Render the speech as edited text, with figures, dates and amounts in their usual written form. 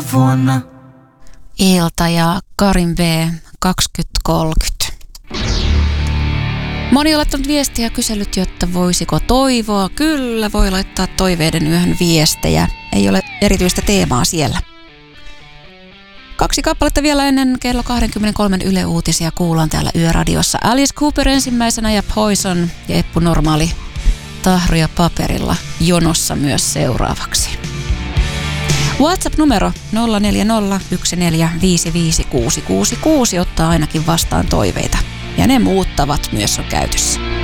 vuonna. Ilta ja Karin B 2030. Moni on laittanut viestiä ja kysellyt, jotta voisiko toivoa. Kyllä, voi laittaa toiveiden yöhön viestejä. Ei ole erityistä teemaa siellä. 2 kappaletta vielä ennen kello 23 Yle Uutisia kuullaan täällä Yöradiossa. Alice Cooper ensimmäisenä ja Poison ja Eppu Normaali tahroja paperilla jonossa myös seuraavaksi. WhatsApp-numero 0401455666 ottaa ainakin vastaan toiveita. Ja ne muuttavat myös on käytössä.